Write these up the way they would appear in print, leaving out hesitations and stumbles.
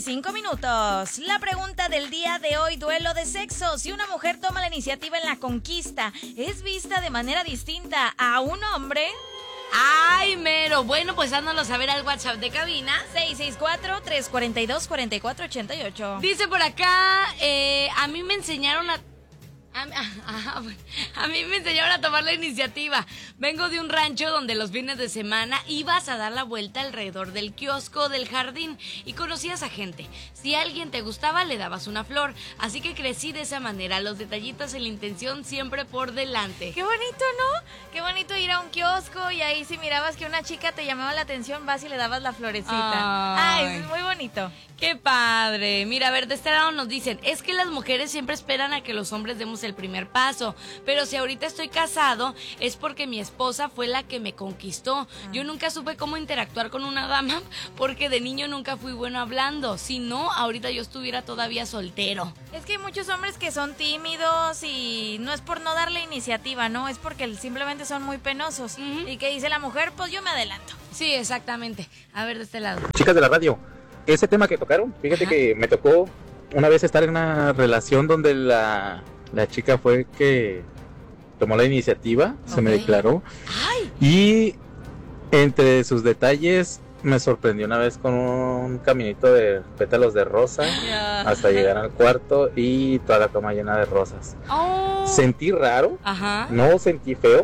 25 minutos. La pregunta del día de hoy, duelo de sexo. Si una mujer toma la iniciativa en la conquista, ¿es vista de manera distinta a un hombre? ¡Ay, mero! Bueno, pues háganos saber al WhatsApp de cabina. 664-342-4488. Dice por acá, a mí me enseñaron a mí me enseñaron a tomar la iniciativa. Vengo de un rancho donde los fines de semana ibas a dar la vuelta alrededor del kiosco del jardín y conocías a gente. Si a alguien te gustaba, le dabas una flor. Así que crecí de esa manera, los detallitos y la intención siempre por delante. Qué bonito, ¿no? Qué bonito ir a un kiosco y ahí si mirabas que una chica te llamaba la atención, vas y le dabas la florecita. Ay, es muy bonito. ¡Qué padre! Mira, a ver, de este lado nos dicen, es que las mujeres siempre esperan a que los hombres demos el primer paso, pero si ahorita estoy casado es porque mi esposa fue la que me conquistó. Yo nunca supe cómo interactuar con una dama porque de niño nunca fui bueno hablando. Si no, ahorita yo estuviera todavía soltero. Es que hay muchos hombres que son tímidos y no es por no darle iniciativa, ¿no? Es porque simplemente son muy penosos. Y que dice la mujer, pues yo me adelanto. Sí, exactamente. A ver, de este lado. Chicas de la radio, ese tema que tocaron, fíjate que me tocó una vez estar en una relación donde la chica fue que tomó la iniciativa, se me declaró. ¡Ay! Y entre sus detalles me sorprendió una vez con un caminito de pétalos de rosa hasta llegar al cuarto y toda la cama llena de rosas. Oh. Sentí raro, no sentí feo,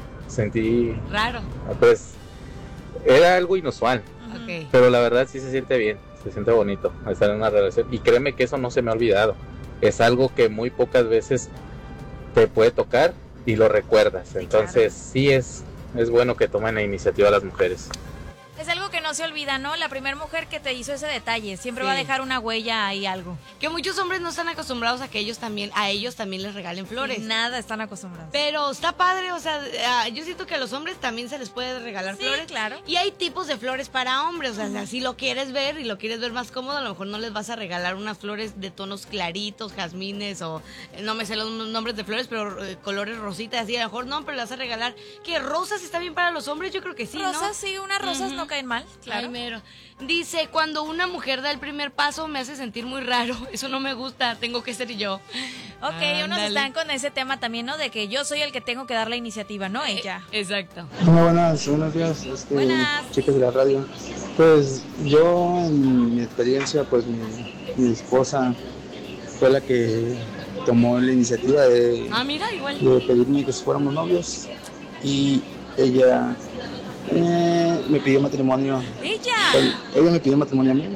sentí raro. Pues era algo inusual. Okay. Pero la verdad sí se siente bien, se siente bonito estar en una relación. Y créeme que eso no se me ha olvidado. Es algo que muy pocas veces te puede tocar y lo recuerdas. Entonces sí es bueno que tomen la iniciativa las mujeres. Es algo que no se olvida, ¿no? La primera mujer que te hizo ese detalle siempre va a dejar una huella ahí, algo. Que muchos hombres no están acostumbrados a que ellos también les regalen flores. Nada están acostumbrados. Pero está padre, o sea, yo siento que a los hombres también se les puede regalar flores. Claro. Y hay tipos de flores para hombres, o sea, si lo quieres ver y lo quieres ver más cómodo, a lo mejor no les vas a regalar unas flores de tonos claritos, jazmines o no me sé los nombres de flores, pero colores rositas, así, a lo mejor no, pero le vas a regalar que rosas está bien para los hombres, yo creo que sí, ¿no? Rosas, sí, unas rosas no caen mal, claro. Ay, mero. Dice, cuando una mujer da el primer paso me hace sentir muy raro, eso no me gusta, tengo que ser yo. Ok, unos están con ese tema también, ¿no? De que yo soy el que tengo que dar la iniciativa, no ella. Exacto. Muy buenos días, Buenas. chicas de la radio. Pues yo, en mi experiencia, pues mi esposa fue la que tomó la iniciativa de pedirme que fuéramos novios y ella me pidió matrimonio. Ella me pidió matrimonio a mí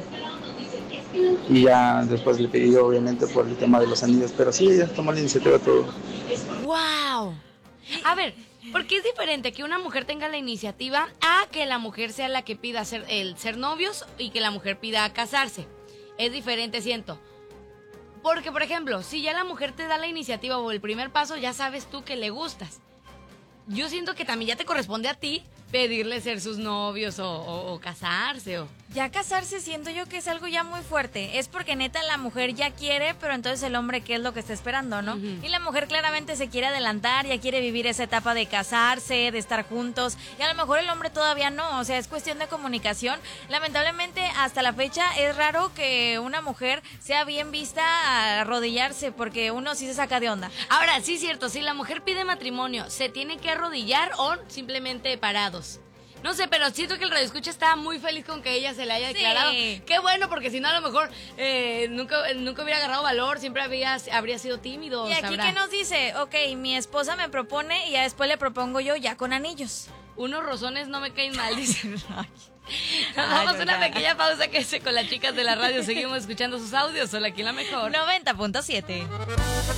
y ya después le pedí obviamente por el tema de los anillos, pero sí, ella tomó la iniciativa de todo. ¡Wow! A ver, ¿por qué es diferente que una mujer tenga la iniciativa a que la mujer sea la que pida ser novios y que la mujer pida casarse? Es diferente, siento. Porque, por ejemplo, si ya la mujer te da la iniciativa o el primer paso, ya sabes tú que le gustas. Yo siento que también ya te corresponde a ti pedirle ser sus novios o casarse o... Ya casarse siento yo que es algo ya muy fuerte. Es porque neta la mujer ya quiere, pero entonces el hombre ¿qué es lo que está esperando, no? Y la mujer claramente se quiere adelantar, ya quiere vivir esa etapa de casarse, de estar juntos. Y a lo mejor el hombre todavía no, o sea, es cuestión de comunicación. Lamentablemente hasta la fecha es raro que una mujer sea bien vista a arrodillarse, porque uno sí se saca de onda. Ahora, sí es cierto, si la mujer pide matrimonio, ¿se tiene que arrodillar o simplemente parados? No sé, pero siento que el radioescucha estaba muy feliz con que ella se le haya declarado. Qué bueno, porque si no a lo mejor nunca hubiera agarrado valor, siempre habría sido tímido. Y aquí que nos dice, ok, mi esposa me propone y ya después le propongo yo ya con anillos. Unos rosones no me caen mal, dice. Vamos a una pequeña pausa, que con las chicas de la radio seguimos escuchando sus audios, solo aquí La Mejor. 90.7.